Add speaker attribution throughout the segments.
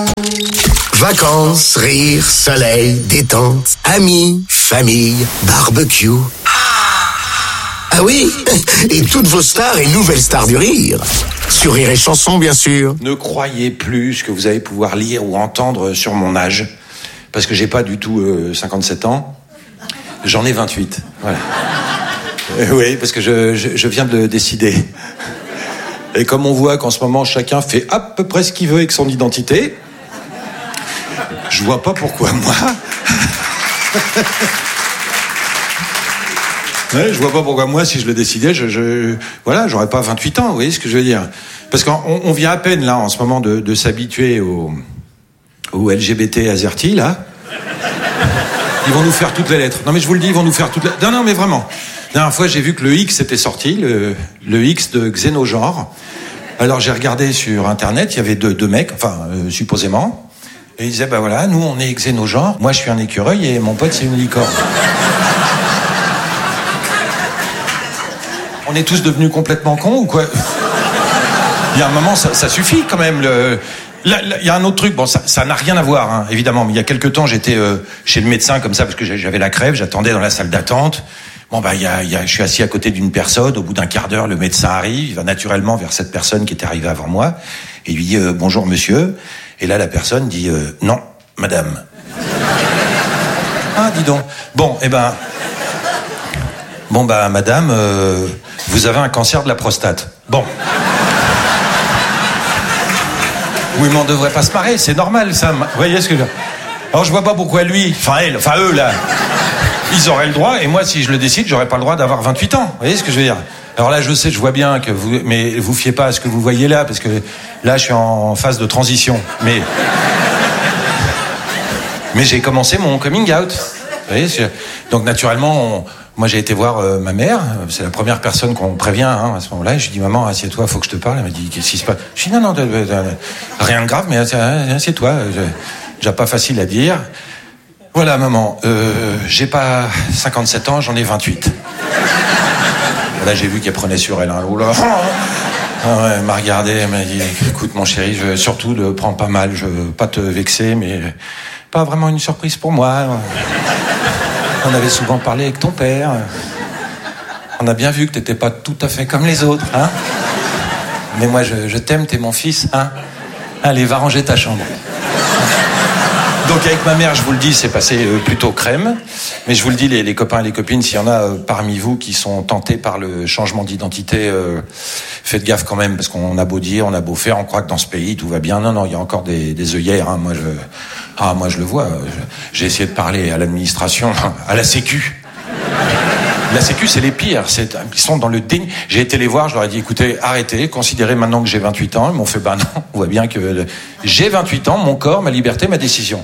Speaker 1: Vacances, rire, soleil, détente, amis, famille, barbecue. Ah oui, et toutes vos stars et nouvelles stars du rire. Sur Rire et Chanson, bien sûr.
Speaker 2: Ne croyez plus ce que vous allez pouvoir lire ou entendre sur mon âge. Parce que j'ai pas du tout 57 ans. J'en ai 28. Voilà. Oui, parce que je viens de le décider. Et comme on voit qu'en ce moment, chacun fait à peu près ce qu'il veut avec son identité, je vois pas pourquoi moi... Ouais, je vois pas pourquoi moi, si je le décidais, voilà, j'aurais pas 28 ans, vous voyez ce que je veux dire. Parce qu'on vient à peine, là, en ce moment, de s'habituer au LGBT AZERTY, là. Ils vont nous faire toutes les lettres. Non, mais je vous le dis, ils vont nous faire toutes les... Non, mais vraiment. La dernière fois, j'ai vu que le X était sorti, le X de Xénogenre. Alors, j'ai regardé sur Internet, il y avait deux mecs, enfin, supposément. Et ils disaient, bah voilà, nous, on est Xénogenre. Moi, je suis un écureuil et mon pote, c'est une licorne. On est tous devenus complètement cons ou quoi? Il y a un moment, ça suffit quand même. Là, il y a un autre truc, bon, ça n'a rien à voir, hein, évidemment, mais il y a quelques temps, j'étais chez le médecin comme ça, parce que j'avais la crève, j'attendais dans la salle d'attente. Bon, bah, je suis assis à côté d'une personne, au bout d'un quart d'heure, le médecin arrive, il va naturellement vers cette personne qui était arrivée avant moi, et il lui dit « Bonjour, monsieur ». Et là, la personne dit « Non, madame ». Ah, dis donc. Bon, madame, vous avez un cancer de la prostate. Bon. Oui, mais on devrait pas se marrer, c'est normal, ça. Vous voyez ce que je veux dire? Alors, je vois pas pourquoi lui, eux, là, ils auraient le droit, et moi, si je le décide, j'aurais pas le droit d'avoir 28 ans. Vous voyez ce que je veux dire? Alors là, je sais, je vois bien que mais vous fiez pas à ce que vous voyez là, parce que là, je suis en phase de transition. Mais j'ai commencé mon coming out. Vous voyez, donc, naturellement, moi, j'ai été voir ma mère. C'est la première personne qu'on prévient à ce moment-là. Et je lui dis, maman, assieds-toi, faut que je te parle. Elle m'a dit, qu'est-ce qui se passe? Je dis, non, rien de grave, mais assieds-toi. Déjà pas facile à dire. Voilà, maman, j'ai pas 57 ans, j'en ai 28. Là, j'ai vu qu'elle prenait sur elle. Hein. Oula. Ah ouais, elle m'a regardé, elle m'a dit, écoute, mon chéri, surtout ne prends pas mal, je veux pas te vexer, mais pas vraiment une surprise pour moi. On avait souvent parlé avec ton père. On a bien vu que t'étais pas tout à fait comme les autres, hein. Mais moi, je t'aime, t'es mon fils, hein. Allez, va ranger ta chambre. Donc avec ma mère, je vous le dis, c'est passé plutôt crème. Mais je vous le dis, les copains et les copines, s'il y en a parmi vous qui sont tentés par le changement d'identité, faites gaffe quand même, parce qu'on a beau dire, on a beau faire, on croit que dans ce pays, tout va bien. Non, il y a encore des œillères, hein. Moi, je le vois. J'ai essayé de parler à l'administration, à la Sécu. La Sécu, c'est les pires. Ils sont dans le déni. J'ai été les voir, je leur ai dit, écoutez, arrêtez, considérez maintenant que j'ai 28 ans. Ils m'ont fait, non, on voit bien que j'ai 28 ans, mon corps, ma liberté, ma décision.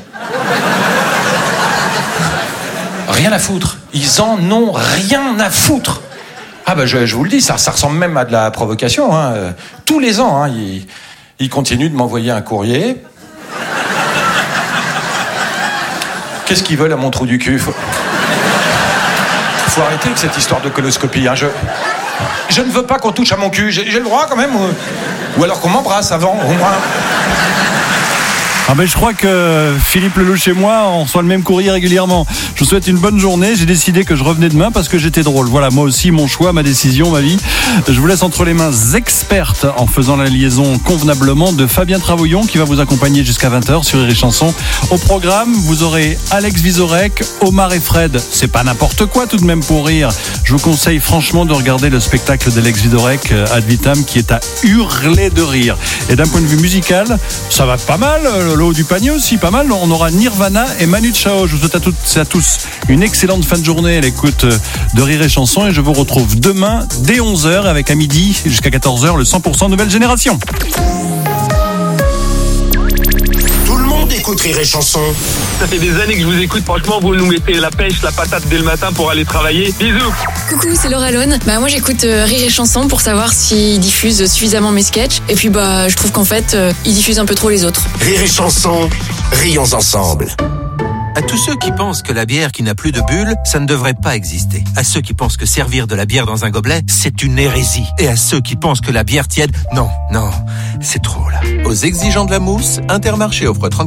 Speaker 2: Rien à foutre. Ils en ont rien à foutre. Ah je vous le dis, ça ressemble même à de la provocation. Hein. Tous les ans, hein, ils continuent de m'envoyer un courrier. Qu'est-ce qu'ils veulent à mon trou du cul? Faut arrêter avec cette histoire de coloscopie. Hein. Je ne veux pas qu'on touche à mon cul. J'ai le droit quand même. Ou alors qu'on m'embrasse avant, au moins.
Speaker 3: Ah je crois que Philippe Lelouch et moi, on reçoit le même courrier régulièrement. Je vous souhaite une bonne journée. J'ai décidé que je revenais demain parce que j'étais drôle. Voilà, moi aussi, mon choix, ma décision, ma vie. Je vous laisse entre les mains expertes en faisant la liaison convenablement de Fabien Travoillon qui va vous accompagner jusqu'à 20h sur Rire et Chanson. Au programme, vous aurez Alex Vizorek, Omar et Fred. C'est pas n'importe quoi tout de même pour rire. Je vous conseille franchement de regarder le spectacle d'Alex Vizorek, Ad Vitam, qui est à hurler de rire. Et d'un point de vue musical, ça va pas mal. Le haut du panier aussi, pas mal. On aura Nirvana et Manu Chao. Je vous souhaite à toutes et à tous une excellente fin de journée à l'écoute de Rire et Chanson. Et je vous retrouve demain dès 11h avec à midi jusqu'à 14h le 100% Nouvelle Génération.
Speaker 1: Tout le monde écoute Rire et Chanson.
Speaker 4: Ça fait des années que je vous écoute. Franchement, vous nous mettez la pêche, la patate dès le matin pour aller travailler. Bisous.
Speaker 5: Coucou, c'est Laura Lone. Moi j'écoute Rire et Chanson pour savoir s'ils diffusent suffisamment mes sketchs. Et puis je trouve qu'en fait, ils diffusent un peu trop les autres.
Speaker 1: Rire et Chanson, rions ensemble.
Speaker 6: À tous ceux qui pensent que la bière qui n'a plus de bulles, ça ne devrait pas exister. À ceux qui pensent que servir de la bière dans un gobelet, c'est une hérésie. Et à ceux qui pensent que la bière tiède, non, c'est trop là.
Speaker 7: Aux exigeants de la mousse, Intermarché offre 30